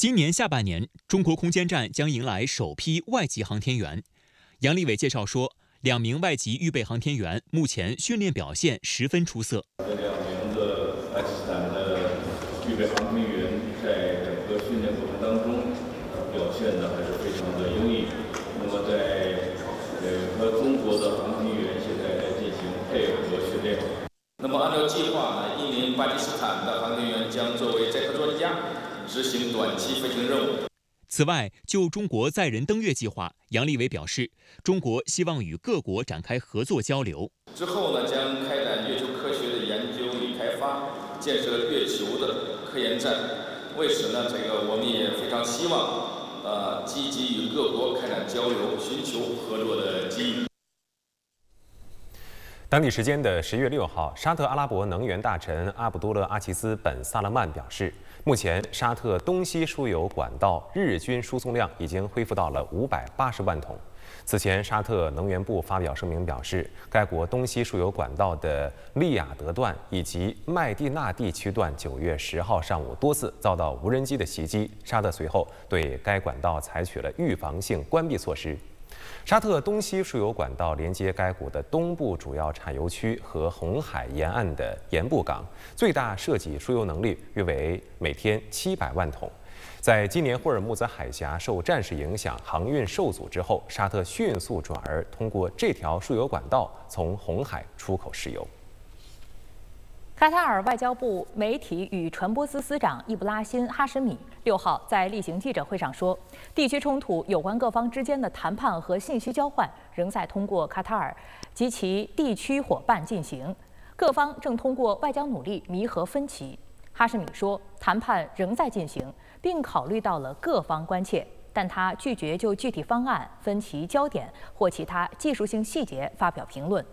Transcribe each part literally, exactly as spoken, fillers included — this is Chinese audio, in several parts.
今年下半年，中国空间站将迎来首批外籍航天员。杨利伟介绍说，两名外籍预备航天员目前训练表现十分出色。 这两名的爱因斯坦的预备航天员在整个训练过程当中，呃，表现的还是非常的优异。那么在呃和中国的航天员现在在进行配合训练。 那么按照计划呢，一名巴基斯坦的航天员将作为载荷专家执行短期飞行任务。 此外，就中国载人登月计划，杨利伟表示，中国希望与各国展开合作交流。 之后呢，将开展月球科学的研究与开发，建设月球的科研站。为此呢，这个我们也非常希望，呃，积极与各国开展交流，寻求合作的机遇。 当地时间的十月六号，沙特阿拉伯能源大臣阿卜杜勒·阿齐斯·本·萨勒曼表示，目前沙特东西输油管道日均输送量已经恢复到了五百八十万桶。此前，沙特能源部发表声明表示，该国东西输油管道的利雅得段以及麦地那地区段九月十号上午多次遭到无人机的袭击，沙特随后对该管道采取了预防性关闭措施。沙特东西输油管道连接该国的东部主要产油区和红海沿岸的盐布港，最大设计输油能力约为每天七百万桶。在今年霍尔木兹海峡受战事影响，航运受阻之后，沙特迅速转而通过这条输油管道从红海出口石油。 卡塔尔外交部媒体与传播司司长伊布拉辛·哈什米六号在例行记者会上说，地区冲突有关各方之间的谈判和信息交换仍在通过卡塔尔及其地区伙伴进行，各方正通过外交努力弥合分歧。哈什米说，谈判仍在进行，并考虑到了各方关切，但他拒绝就具体方案、分歧焦点或其他技术性细节发表评论。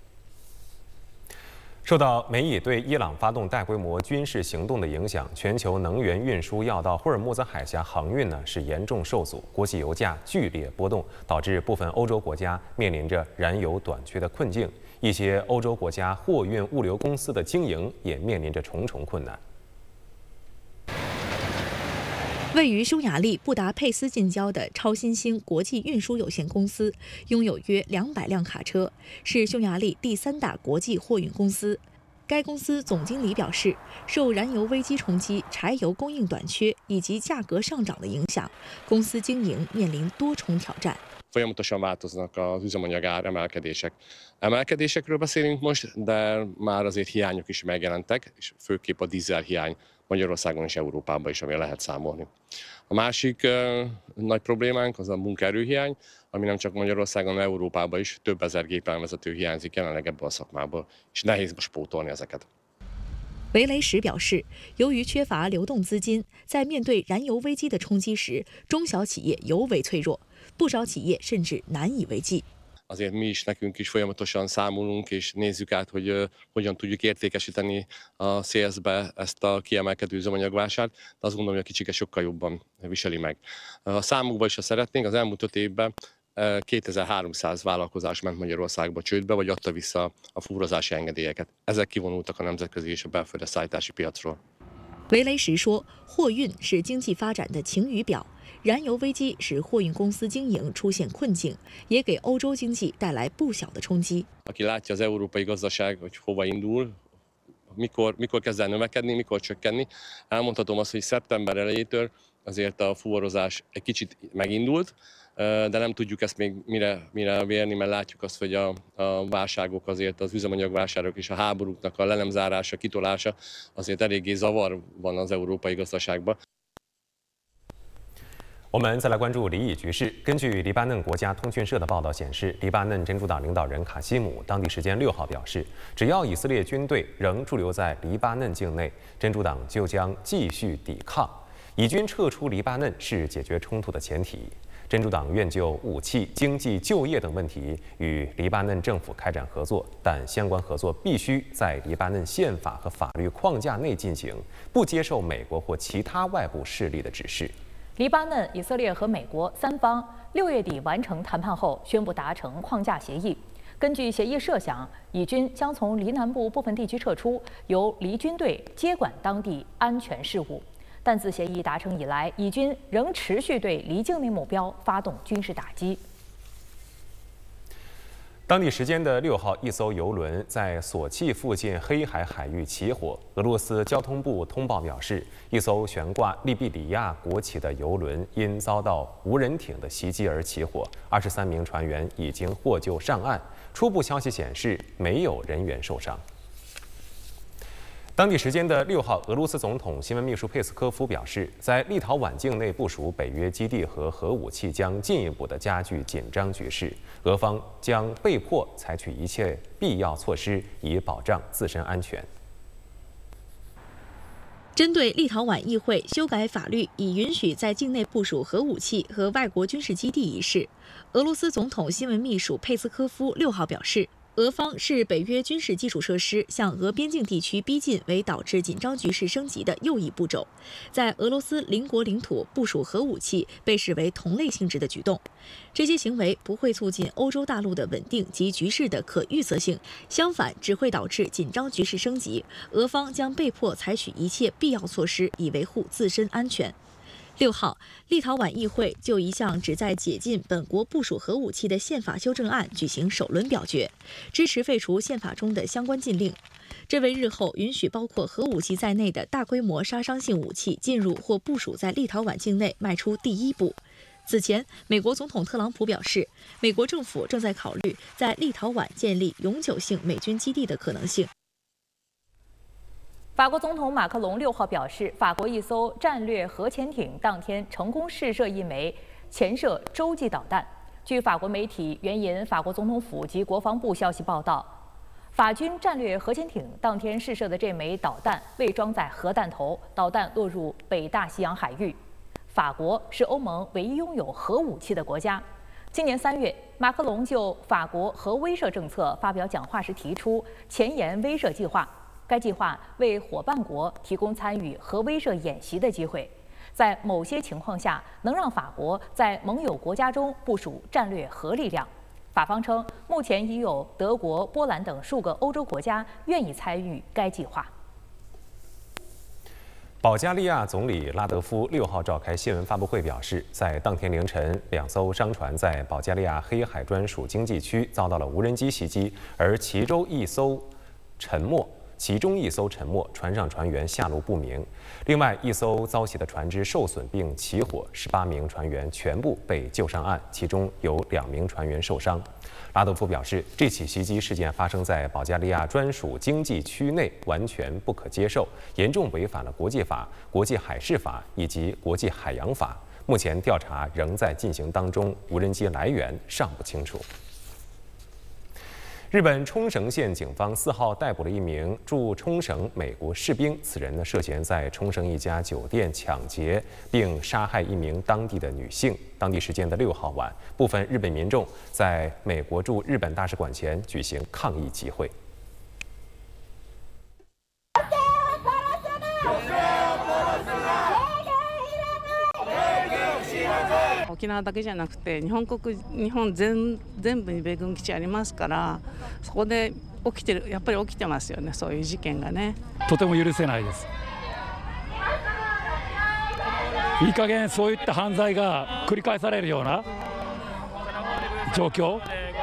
受到美以对伊朗发动大规模军事行动的影响，全球能源运输要到霍尔木兹海峡航运呢是严重受阻，国际油价剧烈波动，导致部分欧洲国家面临着燃油短缺的困境，一些欧洲国家货运物流公司的经营也面临着重重困难。 位于匈牙利布达佩斯近郊的超新星国际运输有限公司拥有约两百辆卡车，是匈牙利第三大国际货运公司。该公司总经理表示，受燃油危机冲击、柴油供应短缺以及价格上涨的影响，公司经营面临多重挑战。 Folyamatosan változnak az üzemanyagár emelkedések. Emelkedésekről beszélünk most, de már azért hiányok is megjelentek, és főképp a dízel hiány Magyarországon és Európában is, amire lehet számolni. A másik uh, nagy problémánk az a munkaerőhiány, ami nem csak Magyarországon, hanem Európában is több ezer gépelvezető hiányzik jelenleg ebből a szakmából, és nehéz most pótolni ezeket. 维雷什表示，由于缺乏流动资金，在面对燃油危机的冲击时，中小企业尤为脆弱，不少企业甚至难以为继。 Azért mi is nekünk is folyamatosan számolunk, és nézzük át, hogy uh, hogyan tudjuk értékesíteni a szélzbe ezt a kiemelkedő üzemanyagvásárt, de azt gondolom, hogy a kicsike sokkal jobban viseli meg. A számokba is, ha szeretnénk, az elmúlt öt évben uh, kétezer-háromszáz vállalkozás ment Magyarországba csődbe, vagy adta vissza a fuvarozási engedélyeket. Ezek kivonultak a nemzetközi és a belföldes szállítási piacról. 维雷什说，货运是经济发展的晴雨表。燃油危机使货运公司经营出现困境，也给欧洲经济带来不小的冲击。 Aki látja az európai gazdaság, hogy hova indul, mikor, mikor kezd el növekedni, mikor csökkenni, elmondhatom azt, hogy szeptember elejétől azért a fuvarozás egy kicsit megindult, de nem tudjuk ezt még mire, mire vérni, mert látjuk azt, hogy a, a válságok azért, az üzemanyagvásárok és a háborúknak a le nem zárása, kitolása azért eléggé zavar van az európai gazdaságban. 我们再来关注离异局势。根据黎巴嫩国家通讯社的报道显示，黎巴嫩真主党领导人卡西姆当地时间六号表示，只要以色列军队仍驻留在黎巴嫩境内，真主党就将继续抵抗。以军撤出黎巴嫩是解决冲突的前提。真主党愿就武器、经济、就业等问题与黎巴嫩政府开展合作，但相关合作必须在黎巴嫩宪法和法律框架内进行，不接受美国或其他外部势力的指示。 黎巴嫩、以色列和美国三方六月底完成谈判后，宣布达成框架协议。根据协议设想，以军将从黎南部部分地区撤出，由黎军队接管当地安全事务。 但自协议达成以来，以军仍持续对离境内目标发动军事打击。 当地时间的六号，一艘油轮在索契附近黑海海域起火。俄罗斯交通部通报表示，一艘悬挂利比里亚国旗的油轮因遭到无人艇的袭击而起火，二十三名船员已经获救上岸。初步消息显示，没有人员受伤。当地时间的六号，俄罗斯总统新闻秘书佩斯科夫表示，在立陶宛境内部署北约基地和核武器将进一步的加剧紧张局势，俄方将被迫采取一切必要措施以保障自身安全。 针对立陶宛议会修改法律以允许在境内部署核武器和外国军事基地一事，俄罗斯总统新闻秘书佩斯科夫六号表示，俄方视北约军事基础设施向俄边境地区逼近为导致紧张局势升级的又一步骤，在俄罗斯邻国领土部署核武器被视为同类性质的举动。这些行为不会促进欧洲大陆的稳定及局势的可预测性，相反只会导致紧张局势升级。俄方将被迫采取一切必要措施以维护自身安全。六号，立陶宛议会就一项旨在解禁本国部署核武器的宪法修正案举行首轮表决，支持废除宪法中的相关禁令。这为日后允许包括核武器在内的大规模杀伤性武器进入或部署在立陶宛境内迈出第一步。此前，美国总统特朗普表示，美国政府正在考虑在立陶宛建立永久性美军基地的可能性。 法国总统马克龙六号表示，法国一艘战略核潜艇当天成功试射一枚潜射洲际导弹。据法国媒体援引法国总统府及国防部消息报道，法军战略核潜艇当天试射的这枚导弹未装载核弹头，导弹落入北大西洋海域。法国是欧盟唯一拥有核武器的国家。今年三月，马克龙就法国核威慑政策发表讲话时提出前沿威慑计划。该计划为伙伴国提供参与核威慑演习的机会，在某些情况下能让法国在盟友国家中部署战略核力量。法方称，目前已有德国、波兰等数个欧洲国家愿意参与该计划。 保加利亚总理拉德夫六号召开新闻发布会，表示，在当天凌晨，两艘商船在保加利亚黑海专属经济区遭到了无人机袭击，而其中一艘沉没。其中一艘沉没，船上船员下落不明。另外一艘遭袭的船只受损并起火，十八名船员全部被救上岸，其中有两名船员受伤。拉德夫表示，这起袭击事件发生在保加利亚专属经济区内，完全不可接受，严重违反了国际法、国际海事法以及国际海洋法。目前调查仍在进行当中，无人机来源尚不清楚。日本冲绳县警方四号逮捕了一名驻冲绳美国士兵，此人呢涉嫌在冲绳一家酒店抢劫并杀害一名当地的女性。当地时间的六号晚，部分日本民众在美国驻日本大使馆前举行抗议集会。 沖縄だけじゃなくて日本国日本 全, 全部に米軍基地ありますから、そこで起きてるやっぱり起きてますよね、そういう事件がね。 とても許せないです。いい加減そういった犯罪が繰り返されるような状況。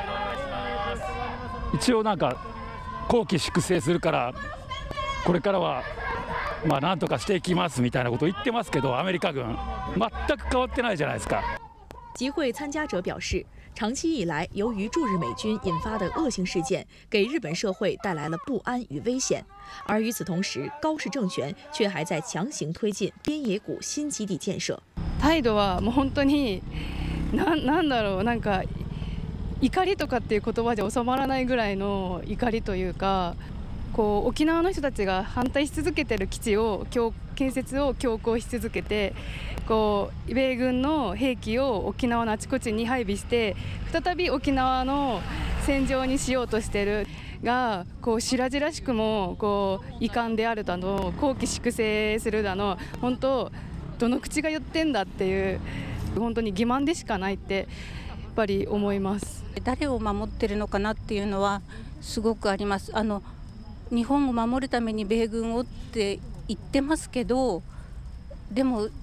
一応なんか綱紀粛正するからこれからはまあなんとかしていきますみたいなことを言ってますけど、アメリカ軍全く変わってないじゃないですか。 集会参加者表示，长期以来，由于驻日美军引发的恶性事件，给日本社会带来了不安与危险。而与此同时，高市政权却还在强行推进边野古新基地建设。 態度はもう本当にななんだろうなんか怒りとかっていう言葉で収まらないぐらいの怒りというか。こう沖縄の人たちが反対し続けている基地を建設を強行し続けて、こう米軍の兵器を沖縄のあちこちに配備して再び沖縄の戦場にしようとしているが、こう白々しくもこう遺憾であるだの綱紀粛正するだの、本当どの口が言ってんだっていう本当に欺瞞でしかないってやっぱり思います。 誰を守ってるのかなっていうのはすごくあります。あの日本を守るために米軍をって言ってますけど、 でも